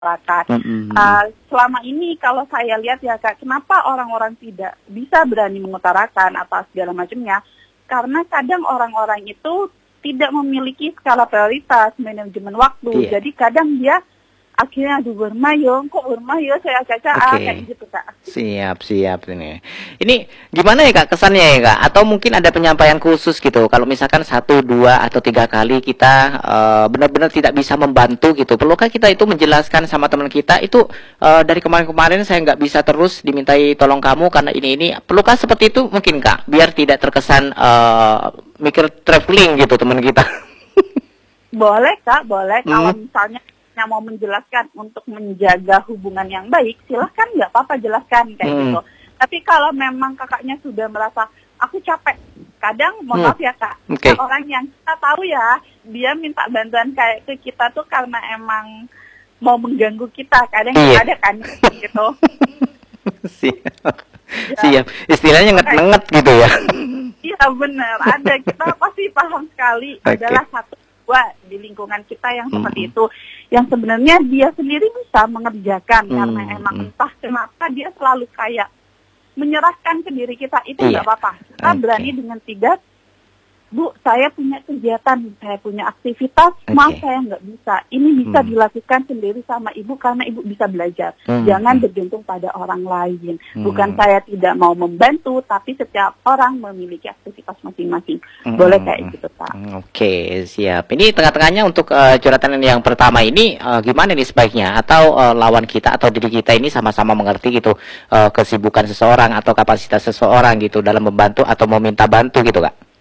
masyarakat. Selama ini kalau saya lihat ya Kak, kenapa orang-orang tidak bisa berani mengutarakan apa segala macamnya? Karena kadang orang-orang itu tidak memiliki skala prioritas, manajemen waktu. Jadi kadang dia akhirnya bermayo saya caca kayak gitu Kak. Siap ini. Ini gimana ya Kak kesannya ya Kak? Atau mungkin ada penyampaian khusus gitu? Kalau misalkan 1, 2 atau 3 kali kita benar-benar tidak bisa membantu gitu, perlukah kita itu menjelaskan sama teman kita itu dari kemarin-kemarin saya nggak bisa terus dimintai tolong kamu karena ini. Perlukah seperti itu mungkin Kak? Biar tidak terkesan mikir traveling gitu teman kita. Boleh Kak, boleh. Kalau misalnya yang mau menjelaskan untuk menjaga hubungan yang baik, silahkan, nggak apa-apa jelaskan kayak gitu. Tapi kalau memang kakaknya sudah merasa aku capek, kadang mohon maaf ya Kak, orang yang kita tahu ya, dia minta bantuan kayak ke kita tuh karena emang mau mengganggu kita, kadang ada kan gitu. Siap. Istilahnya nget-nget gitu ya. Iya benar, ada, kita pasti paham sekali. Adalah satu di lingkungan kita yang seperti itu, yang sebenarnya dia sendiri bisa mengerjakan karena emang entah kenapa dia selalu kayak menyerahkan ke diri kita, itu nggak apa-apa. Kita berani dengan tidak, Bu, saya punya kegiatan, saya punya aktivitas, maaf saya nggak bisa. Ini bisa dilakukan sendiri sama Ibu karena Ibu bisa belajar. Jangan bergantung pada orang lain. Bukan saya tidak mau membantu, tapi setiap orang memiliki aktivitas masing-masing. Boleh kayak gitu, Pak. Oke, siap. Ini tengah-tengahnya untuk curhatan yang pertama ini gimana nih sebaiknya? Atau lawan kita atau diri kita ini sama-sama mengerti gitu kesibukan seseorang atau kapasitas seseorang gitu dalam membantu atau meminta bantu gitu, Kak?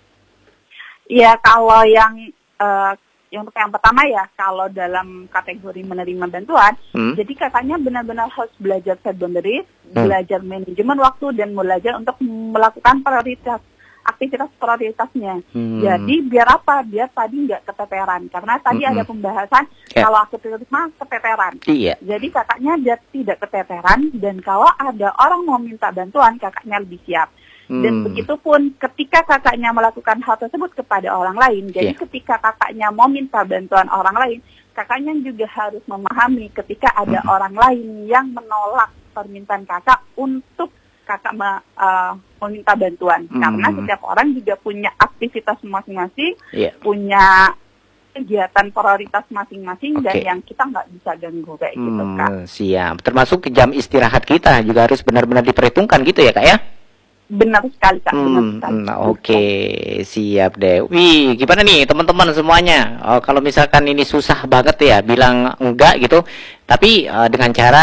Ya, kalau yang untuk yang pertama ya, kalau dalam kategori menerima bantuan, jadi kakaknya benar-benar harus belajar set boundaries, belajar manajemen waktu, dan belajar untuk melakukan aktivitas prioritasnya. Jadi biar apa? Biar tadi nggak keteteran. Karena tadi ada pembahasan kalau aktivitas keteteran. Jadi kakaknya dia tidak keteteran, dan kalau ada orang mau minta bantuan, kakaknya lebih siap. Dan begitupun ketika kakaknya melakukan hal tersebut kepada orang lain. Jadi ketika kakaknya mau minta bantuan orang lain, kakaknya juga harus memahami ketika ada orang lain yang menolak permintaan kakak untuk kakak meminta bantuan. Karena setiap orang juga punya aktivitas masing-masing, punya kegiatan prioritas masing-masing, dan yang kita nggak bisa ganggu kayak gitu, Kak. Siap. Termasuk jam istirahat kita juga harus benar-benar diperhitungkan gitu ya, Kak ya? Benar sekali Kak, benar sekali. Oke, siap deh. Wih, gimana nih teman-teman semuanya? Kalau misalkan ini susah banget ya, bilang enggak gitu, tapi dengan cara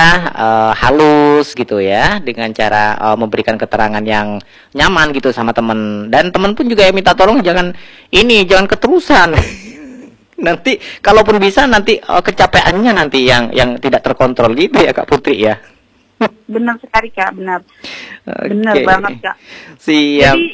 halus gitu ya, dengan cara memberikan keterangan yang nyaman gitu sama teman. Dan teman pun juga yang minta tolong jangan keterusan. Nanti kalaupun bisa nanti kecapeannya nanti yang tidak terkontrol gitu ya Kak Putri ya. Benar sekali Kak, benar. Benar banget Kak. Siap. Jadi,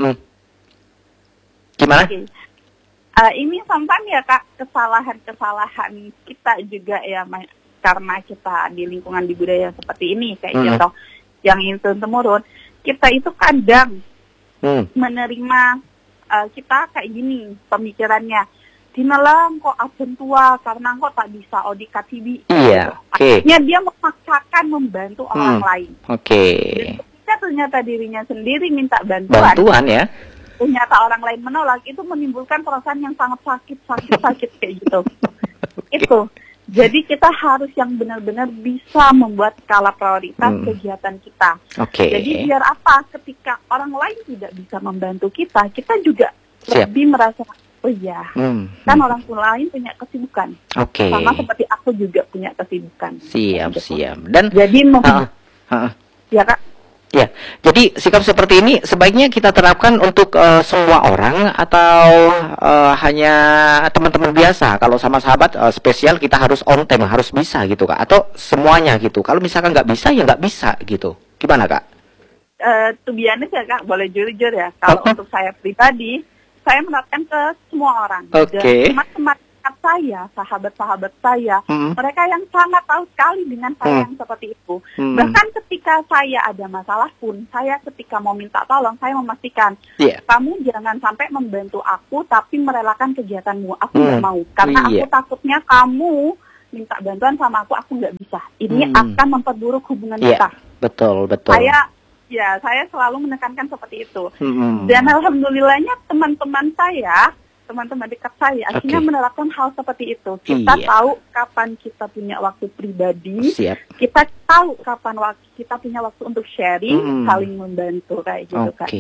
gimana? Ini sometimes ya Kak, kesalahan kita juga ya, karena kita di lingkungan di budaya seperti ini kayak gitu, yang itu temurun, kita itu kadang menerima kita kayak gini pemikirannya. Dinalang kok absen tua karena kok tak bisa odikat TV. Akhirnya dia memaksakan membantu orang lain. Dan ternyata dirinya sendiri minta bantuan ya. Ternyata orang lain menolak, itu menimbulkan perasaan yang sangat sakit kayak gitu. Itu. Jadi kita harus yang benar-benar bisa membuat skala prioritas kegiatan kita. Jadi biar apa? Ketika orang lain tidak bisa membantu kita, kita juga lebih merasa kan orang lain punya kesibukan. Sama seperti aku juga punya kesibukan. Siap. Dan jadi ya Kak. Ya, jadi sikap seperti ini sebaiknya kita terapkan untuk semua orang atau hanya teman-teman biasa. Kalau sama sahabat spesial kita harus on time, harus bisa gitu Kak. Atau semuanya gitu. Kalau misalkan nggak bisa ya nggak bisa gitu. Gimana Kak? To be honest ya Kak, boleh jujur ya. Kalau untuk saya pribadi, saya menerapkan ke semua orang. Dan teman-teman saya, sahabat-sahabat saya, mereka yang sangat tahu sekali dengan saya yang seperti itu. Bahkan ketika saya ada masalah pun, saya ketika mau minta tolong, saya memastikan, kamu jangan sampai membantu aku, tapi merelakan kegiatanmu. Aku nggak mau. Karena aku takutnya kamu minta bantuan sama aku nggak bisa. Ini akan memperburuk hubungan kita. Betul. Saya selalu menekankan seperti itu. Dan alhamdulillahnya teman-teman dekat saya akhirnya menerapkan hal seperti itu. Kita tahu kapan kita punya waktu pribadi, kita tahu kapan kita punya waktu untuk sharing, saling membantu kayak gitu kan.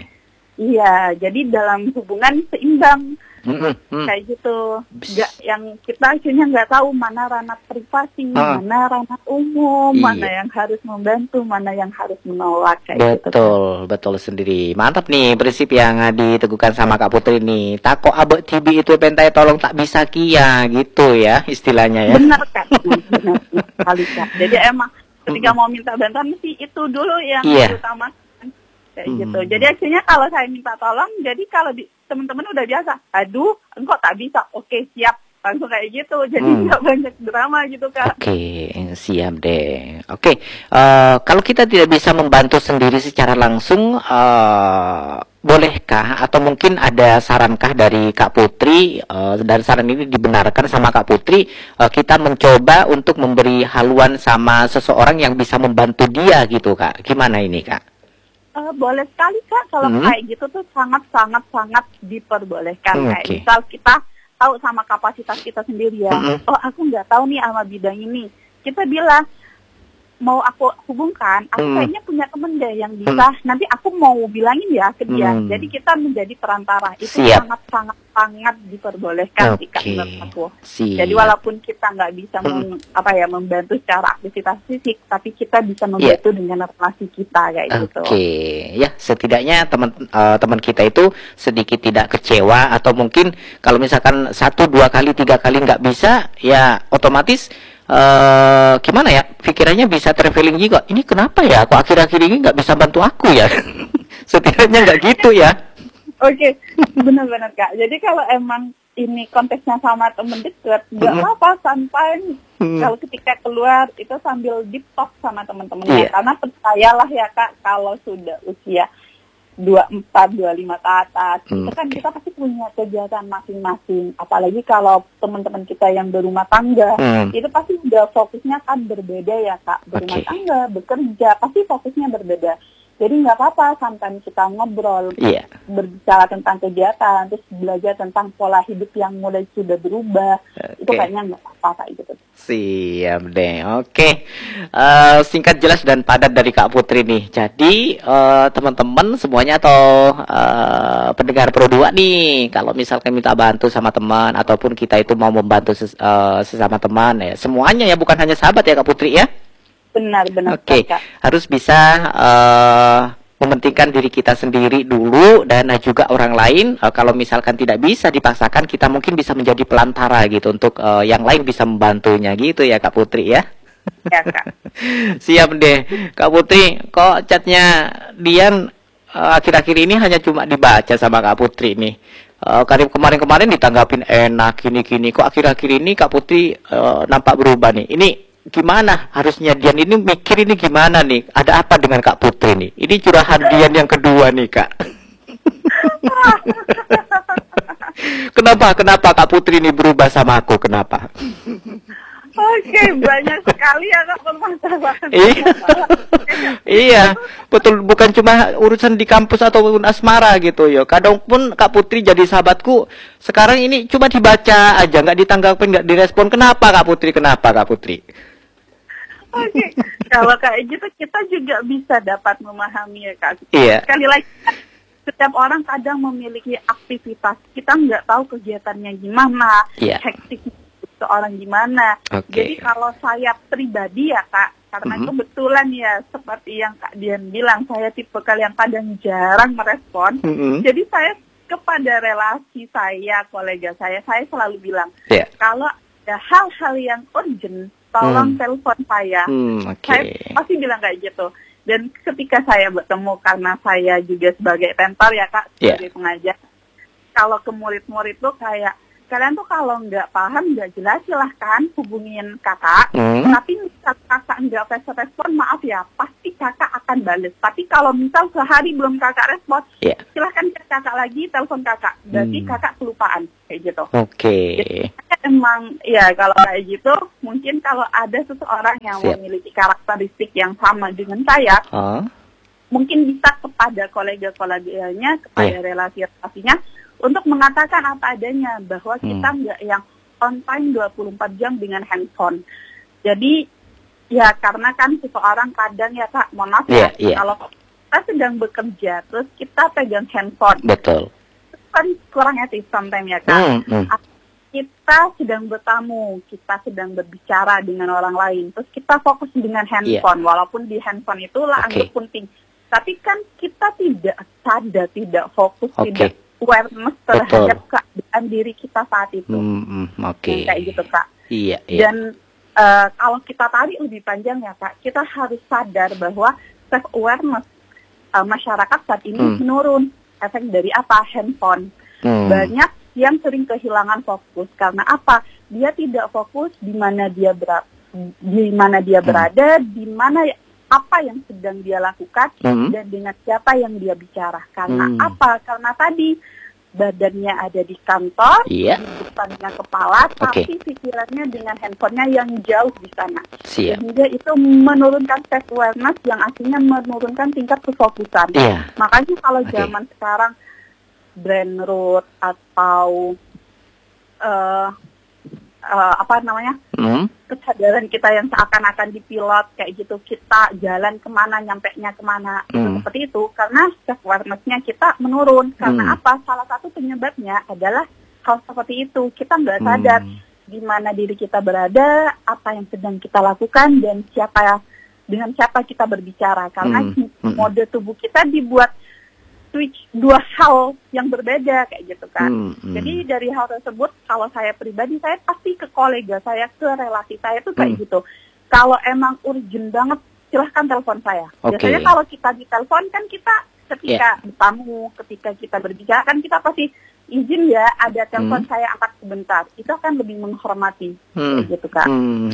Jadi dalam hubungan seimbang. Kayak gitu, yang kita akhirnya nggak tahu mana ranah privasi, mana ranah umum, mana yang harus membantu, mana yang harus menolak kayak gitu. Betul sendiri. Mantap nih prinsip yang diteguhkan sama Kak Putri nih. Tako abek tibi itu pentai tolong tak bisa kia gitu ya istilahnya ya. Benar Kak, benar sekali Kak. Jadi emang ketika mau minta bantuan mesti itu dulu yang utama. Kayak gitu. Jadi akhirnya kalau saya minta tolong, jadi kalau teman-teman udah biasa, aduh, engkau tak bisa, oke siap, langsung kayak gitu. Jadi nggak banyak drama gitu Kak. Oke, siap deh. Oke, kalau kita tidak bisa membantu sendiri secara langsung, bolehkah atau mungkin ada sarankah dari Kak Putri, dan saran ini dibenarkan sama Kak Putri, kita mencoba untuk memberi haluan sama seseorang yang bisa membantu dia gitu Kak? Gimana ini Kak? Boleh sekali Kak, kalau kayak gitu tuh sangat diperbolehkan. Kayak misal kita tahu sama kapasitas kita sendiri ya, oh aku nggak tahu nih sama bidang ini, kita bilang mau aku hubungkan, aku kayaknya punya temen deh yang bisa, nanti aku mau bilangin ya ke dia. Jadi kita menjadi perantara, itu sangat diperbolehkan Kak menurut aku. Jadi walaupun kita nggak bisa membantu secara aktivitas fisik, tapi kita bisa membantu dengan relasi kita kayak gitu. Ya setidaknya teman kita itu sedikit tidak kecewa, atau mungkin kalau misalkan 1, 2 kali, 3 kali nggak bisa, ya otomatis gimana ya, pikirannya bisa traveling juga, ini kenapa ya aku akhir-akhir ini nggak bisa bantu aku ya. Setidaknya nggak gitu ya. Oke, benar-benar Kak. Jadi kalau emang ini konteksnya sama temen deket, nggak apa-apa, santai. Kalau ketika keluar itu sambil deep talk sama teman-temannya, karena percayalah ya Kak, kalau sudah usia 24, 25 ke atas, itu kan kita pasti punya kegiatan masing-masing. Apalagi kalau teman-teman kita yang berumah tangga, itu pasti udah fokusnya kan berbeda ya Kak. Berumah tangga, bekerja, pasti fokusnya berbeda. Jadi nggak apa-apa, sampai kita ngobrol, berbicara tentang kegiatan, terus belajar tentang pola hidup yang mulai sudah berubah. Itu kayaknya nggak apa-apa gitu. Siap deh, oke. Singkat, jelas, dan padat dari Kak Putri nih. Jadi teman-teman semuanya atau pendengar Pro 2 nih, kalau misalkan minta bantu sama teman ataupun kita itu mau membantu sesama teman ya, semuanya ya, bukan hanya sahabat ya Kak Putri ya. Benar. Oke. Harus bisa mementingkan diri kita sendiri dulu, dan juga orang lain. Kalau misalkan tidak bisa dipaksakan, kita mungkin bisa menjadi pelantara gitu untuk yang lain bisa membantunya gitu ya Kak Putri ya. Ya Kak. Siap deh Kak Putri. Kok chatnya Dian akhir-akhir ini hanya cuma dibaca sama Kak Putri nih. Kemarin-kemarin ditanggapin enak gini-gini. Kok akhir-akhir ini Kak Putri nampak berubah nih. Ini gimana? Harusnya Dian ini mikir ini gimana nih? Ada apa dengan Kak Putri nih? Ini curahan Dian yang kedua nih Kak. Kenapa Kak Putri ini berubah sama aku? Kenapa? Oke, banyak sekali ya Kak permasalahan. Iya, betul, bukan cuma urusan di kampus ataupun asmara gitu ya. Kadang pun Kak Putri jadi sahabatku. Sekarang ini cuma dibaca aja, nggak ditanggapin, nggak direspon. Kenapa Kak Putri? Oke, kalau kayak gitu kita juga bisa dapat memahami ya Kak. Iya. Sekali lagi, setiap orang kadang memiliki aktivitas. Kita nggak tahu kegiatannya gimana, hektik seorang gimana. Jadi kalau saya pribadi ya Kak, karena kebetulan ya seperti yang Kak Dian bilang, saya tipe yang kadang jarang merespon. Jadi saya kepada relasi saya, kolega saya selalu bilang, kalau ada hal-hal yang urgent, tolong telepon saya. Saya pasti bilang kayak gitu. Dan ketika saya bertemu, karena saya juga sebagai mentor ya Kak, sebagai pengajar, kalau ke murid-murid tuh kayak, kalian tuh kalau nggak paham, nggak jelas, silahkan hubungin kakak. Tapi misal kakak nggak respon, maaf ya, pasti kakak akan bales. Tapi kalau misal sehari belum kakak respon, silahkan cek kakak lagi, telepon kakak. Berarti kakak kelupaan, kayak gitu. Jadi emang ya kalau kayak gitu, mungkin kalau ada seseorang yang memiliki karakteristik yang sama dengan saya, mungkin bisa kepada kolega-koleganya, kepada relasi-relasinya untuk mengatakan apa adanya, bahwa kita nggak yang on time 24 jam dengan handphone. Jadi ya karena kan seseorang kadang ya Kak, mohon maaf ya, kalau kita sedang bekerja terus kita pegang handphone, betul, itu kan kurang etis sometimes ya Kak. Kita sedang bertamu, kita sedang berbicara dengan orang lain, terus kita fokus dengan handphone, walaupun di handphone itulah anggap penting, tapi kan kita tidak sadar, tidak fokus, tidak awareness terhadap keadaan diri kita saat itu. Kayak gitu Kak. Dan kalau kita tarik lebih panjang ya Kak, kita harus sadar bahwa self awareness masyarakat saat ini menurun. Efek dari apa? Handphone. Banyak yang sering kehilangan fokus karena apa? Dia tidak fokus di mana dia berada, di mana apa yang sedang dia lakukan dan dengan siapa yang dia bicara. Karena apa? Karena tadi badannya ada di kantor, bukannya kepala, tapi pikirannya dengan handphonenya yang jauh di sana. Sehingga itu menurunkan self awareness yang akhirnya menurunkan tingkat kefokusan. Makanya kalau zaman sekarang brain rot atau kesadaran kita yang seakan-akan dipilot kayak gitu, kita jalan kemana, nyampenya kemana, seperti itu, karena self awareness-nya kita menurun. Karena apa? Salah satu penyebabnya adalah hal seperti itu, kita nggak sadar di mana diri kita berada, apa yang sedang kita lakukan, dan dengan siapa kita berbicara. Karena mode tubuh kita dibuat switch dua hal yang berbeda kayak gitu kan. Jadi dari hal tersebut, kalau saya pribadi, saya pasti ke kolega saya, ke relasi saya tuh kayak gitu. Kalau emang urgent banget, silahkan telepon saya. Biasanya kalau kita ditelepon kan kita ketika bertamu, ketika kita berbicara kan kita pasti izin ya, ada telepon saya angkat sebentar. Itu akan lebih menghormati, gitu Kak.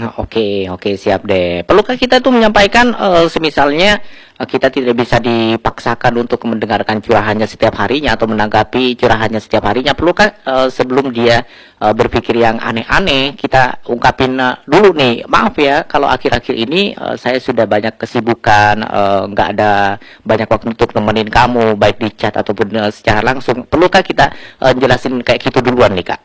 Oke, siap deh. Perlukah kita tuh menyampaikan, semisalnya kita tidak bisa dipaksakan untuk mendengarkan curahannya setiap harinya atau menanggapi curahannya setiap harinya? Perlukah sebelum dia berpikir yang aneh-aneh, kita ungkapin dulu nih, maaf ya, kalau akhir-akhir ini saya sudah banyak kesibukan, nggak ada banyak waktu untuk nemenin kamu, baik di chat ataupun secara langsung. Perlukah kita jelasin kayak gitu duluan nih Kak?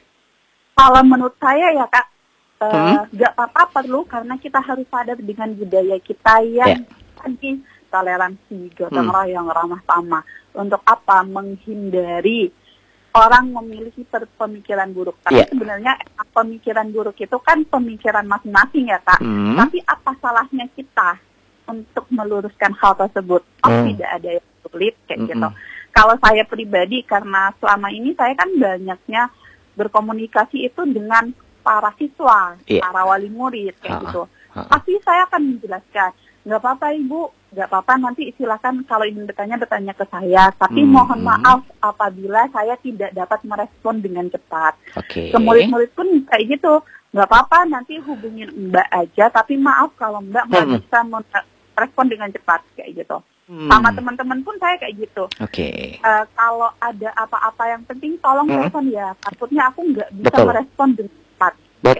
Kalau menurut saya ya Kak, nggak apa-apa perlu, karena kita harus sadar dengan budaya kita yang tadi toleransi, gotong royong, ramah tamah. Untuk apa? Menghindari orang memiliki pemikiran buruk. Tapi sebenarnya pemikiran buruk itu kan pemikiran masing-masing ya Kak. Tapi apa salahnya kita untuk meluruskan hal tersebut? Tidak ada yang sulit kayak gitu. Kalau saya pribadi, karena selama ini saya kan banyaknya berkomunikasi itu dengan para siswa, para wali murid kayak gitu. Pasti saya akan menjelaskan, nggak apa-apa Ibu, nggak apa-apa, nanti silakan kalau ingin bertanya ke saya. Tapi mohon maaf apabila saya tidak dapat merespon dengan cepat. Ke murid-murid pun kayak gitu, nggak apa-apa nanti hubungin Mbak aja, tapi maaf kalau Mbak nggak bisa merespon dengan cepat kayak gitu. Sama teman-teman pun saya kayak gitu. Kalau ada apa-apa yang penting tolong telepon ya. Takutnya aku nggak bisa merespon dengan cepat.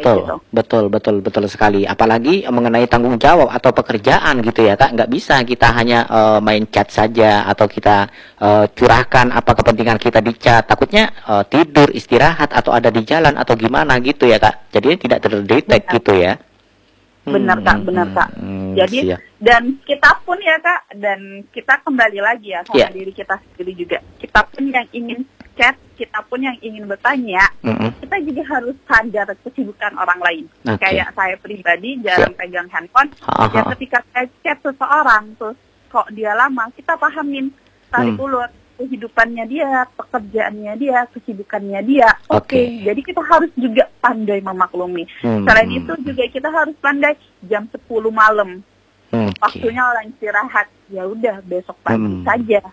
Betul sekali. Apalagi mengenai tanggung jawab atau pekerjaan gitu ya Kak. Nggak bisa kita hanya main chat saja atau kita curahkan apa kepentingan kita di chat. Takutnya tidur, istirahat atau ada di jalan atau gimana gitu ya Kak. Jadi tidak terdetek gitu ya. Benar Kak. Jadi dan kita pun ya Kak, dan kita kembali lagi ya sama diri kita sendiri juga. Kita pun yang ingin chat, kita pun yang ingin bertanya, kita juga harus sadar kesibukan orang lain. Kayak saya pribadi jarang pegang handphone. Ya ketika saya chat seseorang terus kok dia lama, kita pahamin, tarik ulur kehidupannya dia, pekerjaannya dia, kesibukannya dia. Jadi kita harus juga pandai memaklumi. Selain itu juga kita harus pandai jam 10 malam. Waktunya orang istirahat. Ya udah besok pagi saja.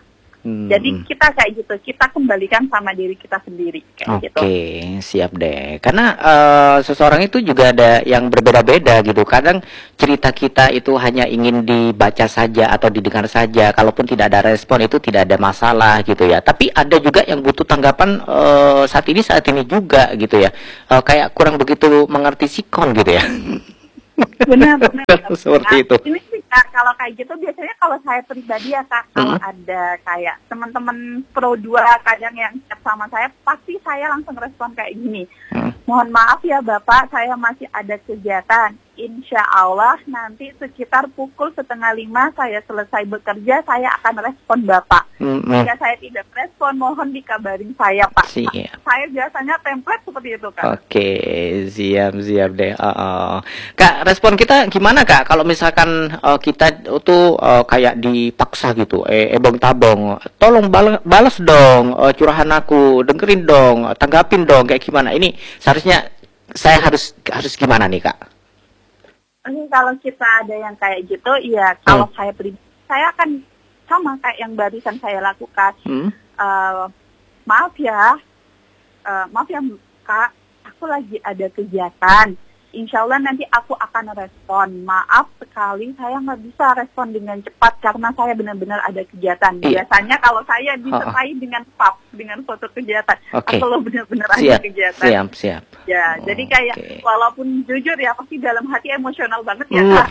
Jadi kita kayak gitu, kita kembalikan sama diri kita sendiri kayak gitu. Oke, siap deh. Karena seseorang itu juga ada yang berbeda-beda gitu. Kadang cerita kita itu hanya ingin dibaca saja atau didengar saja. Kalaupun tidak ada respon itu tidak ada masalah gitu ya. Tapi ada juga yang butuh tanggapan saat ini juga gitu ya. Kayak kurang begitu mengerti sikon gitu ya. Benar. Seperti itu. Ini sih Kak, kalau kayak gitu biasanya kalau saya pribadi ya Kak, kalau ada kayak teman-teman Pro 2 kadang yang chat sama saya, pasti saya langsung respon kayak gini. Mohon maaf ya Bapak, saya masih ada kegiatan. Insya Allah nanti sekitar pukul 4:30 saya selesai bekerja, saya akan respon Bapak. Jika saya tidak respon, mohon dikabarin saya Pak. Siap. Saya biasanya template seperti itu Kak. Oke, siap deh. Kak, respon kita gimana Kak? Kalau misalkan kita tuh kayak dipaksa gitu, ebong tabong, tolong balas dong curahan aku, dengerin dong, tanggapin dong, kayak gimana? Ini seharusnya saya harus gimana nih Kak? Kalau kita ada yang kayak gitu, ya kalau saya pribadi, saya akan sama kayak yang barusan saya lakukan. Maaf ya Kak, aku lagi ada kegiatan. Insya Allah nanti aku akan respon. Maaf sekali saya nggak bisa respon dengan cepat karena saya benar-benar ada kegiatan. Biasanya kalau saya disertai dengan dengan foto kegiatan. Kalau benar-benar ada kegiatan. Siap. Ya, jadi kayak walaupun jujur ya pasti dalam hati emosional banget ya Kak.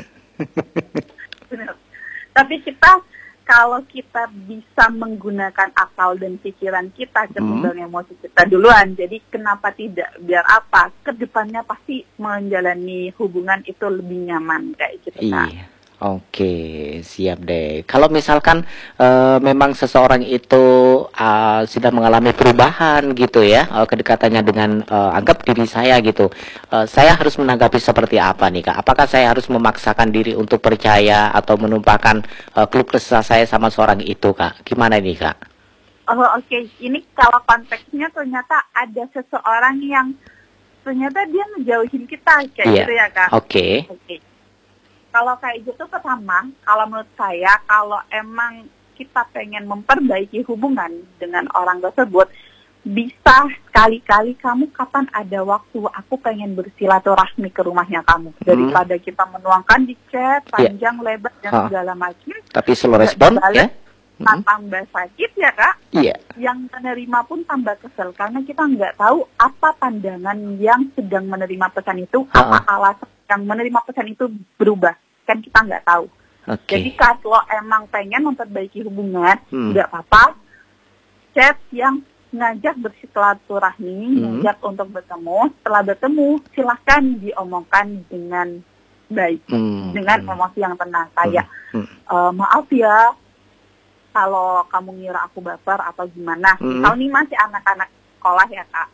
Benar. Tapi kalau kita bisa menggunakan akal dan pikiran kita ketimbang emosi kita duluan, jadi kenapa tidak? Biar apa? Kedepannya pasti menjalani hubungan itu lebih nyaman kayak gitu Kak. Iya. Oke, siap deh. Kalau misalkan memang seseorang itu sudah mengalami perubahan gitu ya, kedekatannya dengan anggap diri saya gitu, saya harus menanggapi seperti apa nih Kak? Apakah saya harus memaksakan diri untuk percaya atau menumpahkan keluh kesah saya sama seorang itu Kak? Gimana nih Kak? Oke. Ini kalau konteksnya ternyata ada seseorang yang ternyata dia ngejauhin kita kayak gitu ya Kak? Oke. Kalau kayak gitu pertama, kalau menurut saya, kalau emang kita pengen memperbaiki hubungan dengan orang tersebut, bisa sekali-kali kamu kapan ada waktu, aku pengen bersilaturahmi ke rumahnya kamu. Daripada kita menuangkan di chat, panjang, lebar, dan segala macam. Tapi slow respon ya? Tambah sakit ya Kak? Iya. Yang menerima pun tambah kesel, karena kita nggak tahu apa pandangan yang sedang menerima pesan itu, apa alasan yang menerima pesan itu berubah. Kan kita nggak tahu. Jadi kalau emang pengen memperbaiki hubungan, nggak apa-apa, chat yang ngajak bersilaturahmi, ngajak untuk bertemu. Setelah bertemu, silahkan diomongkan dengan baik, dengan emosi yang tenang. Kayak, maaf ya, kalau kamu ngira aku baper atau gimana. Kalau ini masih anak-anak sekolah ya Kak.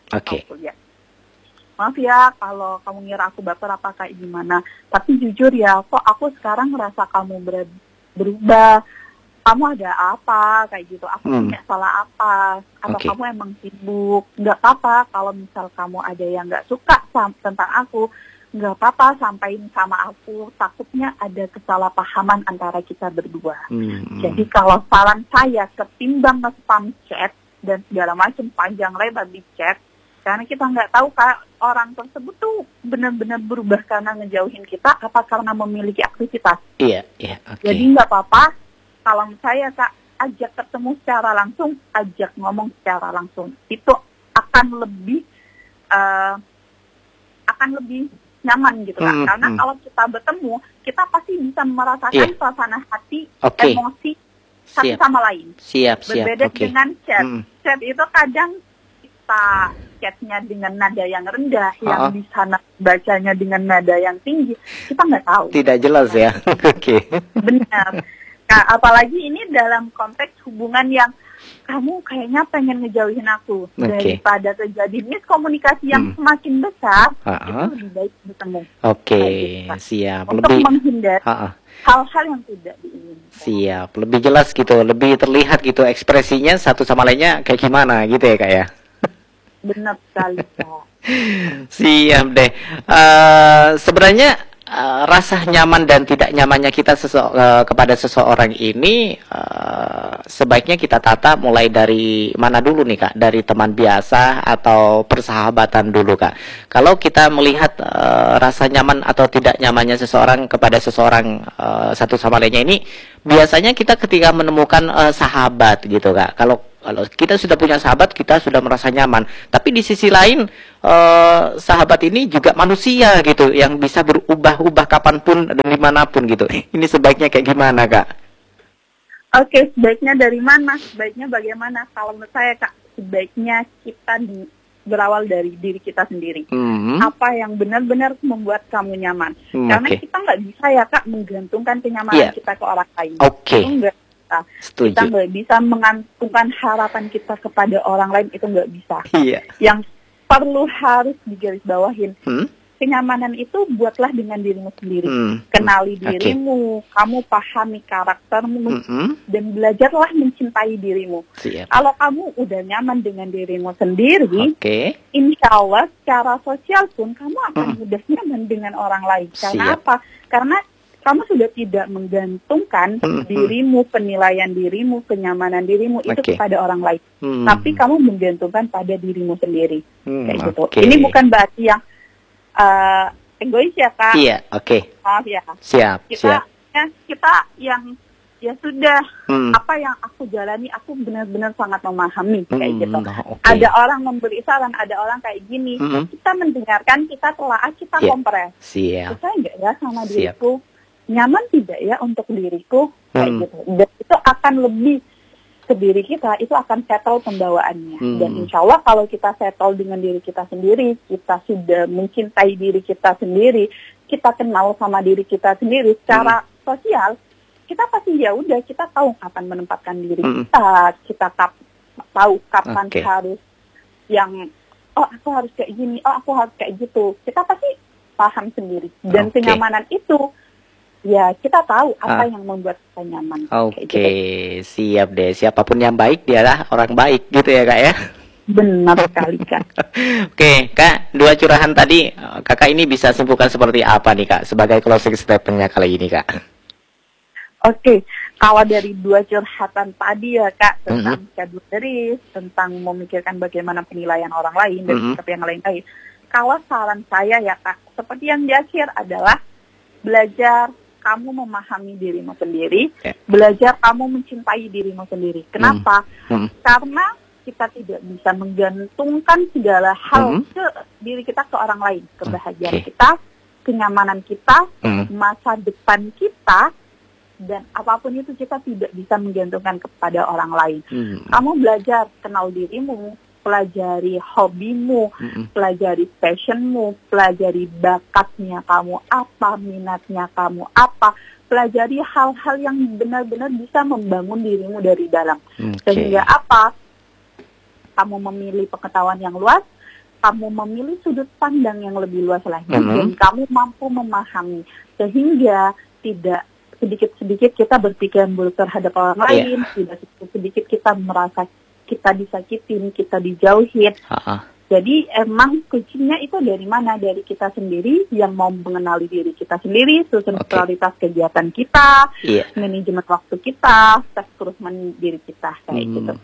Maaf ya kalau kamu ngira aku baper apa kayak gimana. Tapi jujur ya, kok aku sekarang ngerasa kamu berubah. Kamu ada apa kayak gitu. Aku punya salah apa. Atau kamu emang sibuk. Nggak apa-apa kalau misal kamu ada yang nggak suka tentang aku. Nggak apa-apa sampaikan sama aku. Takutnya ada kesalahpahaman antara kita berdua. Jadi kalau saran saya, ketimbang nge-spam chat dan segala macam panjang lebar di chat, karena kita nggak tahu Kak, orang tersebut tuh benar-benar berubah karena ngejauhin kita, apa karena memiliki aktivitas. Iya. Jadi nggak apa-apa, kalau saya Kak, ajak ketemu secara langsung, ajak ngomong secara langsung. Itu akan lebih nyaman gitu Kak. Karena kalau kita bertemu, kita pasti bisa merasakan suasana hati, emosi satu sama lain. Berbeda dengan chat. Chat itu kadang kita chatnya dengan nada yang rendah, yang di sana bacanya dengan nada yang tinggi, kita nggak tahu. Tidak jelas ya. Benar. Apalagi ini dalam konteks hubungan yang kamu kayaknya pengen ngejauhin aku. Daripada terjadi miskomunikasi yang semakin besar, itu lebih baik bertemu. Siap. Untuk menghindari hal-hal yang tidak diinginkan. Siap. Lebih jelas gitu, lebih terlihat gitu ekspresinya satu sama lainnya kayak gimana gitu ya Kak ya. Benar sekali Kak. Siap deh. Sebenarnya rasa nyaman dan tidak nyamannya kita kepada seseorang ini sebaiknya kita tata mulai dari mana dulu nih Kak? Dari teman biasa atau persahabatan dulu Kak? Kalau kita melihat rasa nyaman atau tidak nyamannya seseorang kepada seseorang satu sama lainnya ini, biasanya kita ketika menemukan sahabat gitu Kak. Kalau kita sudah punya sahabat, kita sudah merasa nyaman. Tapi di sisi lain, sahabat ini juga manusia gitu, yang bisa berubah-ubah kapanpun dan dimanapun gitu. Ini sebaiknya kayak gimana Kak? Oke, sebaiknya dari mana? Sebaiknya bagaimana? Kalau menurut saya Kak, sebaiknya kita berawal dari diri kita sendiri. Apa yang benar-benar membuat kamu nyaman? Karena kita nggak bisa ya Kak menggantungkan kenyamanan kita ke orang lain. Itu nggak bisa. Kita nggak bisa mengantungkan harapan kita kepada orang lain, itu nggak bisa. Yang perlu harus digarisbawahin, kenyamanan itu buatlah dengan dirimu sendiri. Kenali dirimu, kamu pahami karaktermu, dan belajarlah mencintai dirimu. Kalau kamu udah nyaman dengan dirimu sendiri, insya Allah secara sosial pun kamu akan mudah nyaman dengan orang lain. Karena apa? Karena kamu sudah tidak menggantungkan dirimu, penilaian dirimu, kenyamanan dirimu itu kepada orang lain. Tapi kamu menggantungkan pada dirimu sendiri. Kayak gitu. Ini bukan berarti yang egois ya Kak. Maaf ya. Kita yang ya sudah apa yang aku jalani, aku benar-benar sangat memahami kayak gitu. Ada orang memberi saran, ada orang kayak gini. Kita mendengarkan, kita telaah, kita kompres. Kita enggak ya sama diriku, nyaman tidak ya untuk diriku kayak gitu. Dan itu akan lebih ke diri kita, itu akan settle pembawaannya. Dan insya Allah kalau kita settle dengan diri kita sendiri, kita sudah mencintai diri kita sendiri, kita kenal sama diri kita sendiri secara sosial, kita pasti ya udah, kita tahu kapan menempatkan diri kita tahu kapan harus yang aku harus kayak gini, aku harus kayak gitu. Kita pasti paham sendiri. Dan kenyamanan itu ya kita tahu apa yang membuat kita nyaman. Gitu. Siap deh. Siapapun yang baik dialah orang baik gitu ya Kak ya. Benar sekali Kak. Kak, dua curahan tadi Kakak ini bisa simpulkan seperti apa nih Kak sebagai closing statement-nya kali ini Kak? Kalau dari dua curhatan tadi ya Kak tentang caduris, tentang memikirkan bagaimana penilaian orang lain dan sikap yang lain-lain. Kalau saran saya ya Kak, seperti yang di akhir adalah belajar kamu memahami dirimu sendiri, belajar kamu mencintai dirimu sendiri. Kenapa? Karena kita tidak bisa menggantungkan segala hal ke diri kita, ke orang lain. Kebahagiaan kita, kenyamanan kita, masa depan kita, dan apapun itu kita tidak bisa menggantungkan kepada orang lain. Kamu belajar kenal dirimu, pelajari hobimu, pelajari passionmu, pelajari bakatnya kamu apa, minatnya kamu apa, pelajari hal-hal yang benar-benar bisa membangun dirimu dari dalam. Sehingga apa? Kamu memilih pengetahuan yang luas, kamu memilih sudut pandang yang lebih luas lagi, dan kamu mampu memahami. Sehingga tidak sedikit-sedikit kita berpikiran buruk terhadap orang lain, tidak sedikit-sedikit kita merasa kita disakitin, kita dijauhin. Jadi emang kuncinya itu dari mana? Dari kita sendiri yang mau mengenali diri kita sendiri, susun prioritas kegiatan kita, manajemen waktu kita, rekrutmen diri kita kayak gitu.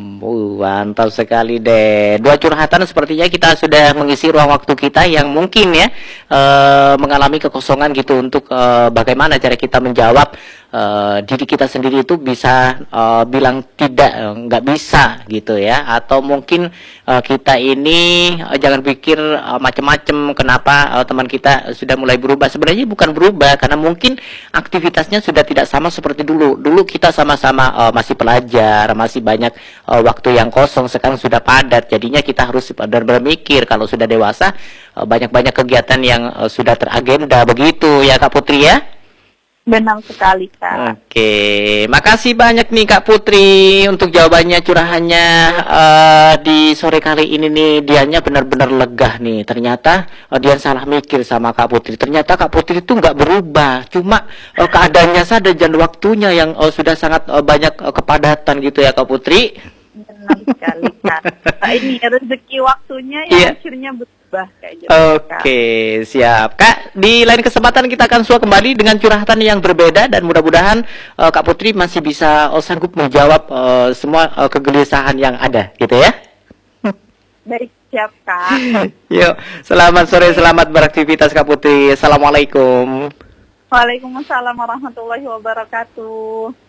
Mantap sekali deh. Dua curhatan sepertinya kita sudah mengisi ruang waktu kita yang mungkin ya mengalami kekosongan gitu untuk bagaimana cara kita menjawab diri kita sendiri itu bisa bilang tidak, nggak bisa gitu ya, atau mungkin kita ini jangan pikir macam-macam kenapa teman kita sudah mulai berubah. Sebenarnya bukan berubah, karena mungkin aktivitasnya sudah tidak sama seperti dulu. Dulu kita sama-sama masih pelajar, masih banyak waktu yang kosong, sekarang sudah padat. Jadinya kita harus benar-benar mikir kalau sudah dewasa, banyak-banyak kegiatan yang sudah teragenda begitu ya Kak Putri ya. Benar sekali Kak. Makasih banyak nih Kak Putri untuk jawabannya, curahannya di sore kali ini nih. Dianya benar-benar lega nih. Ternyata Dian salah mikir sama Kak Putri. Ternyata Kak Putri itu nggak berubah, cuma keadaannya saja dan waktunya yang sudah sangat banyak kepadatan gitu ya Kak Putri. Senang sekali Kak. Nah, ini rezeki waktunya yang akhirnya berubah kayak gitu. Oke, siap. Kak, di lain kesempatan kita akan kembali dengan curhatan yang berbeda dan mudah-mudahan Kak Putri masih bisa sanggup menjawab semua kegelisahan yang ada, gitu ya. Baik, siap Kak. Yuk, selamat sore, selamat beraktivitas Kak Putri. Assalamualaikum. Waalaikumsalam warahmatullahi wabarakatuh.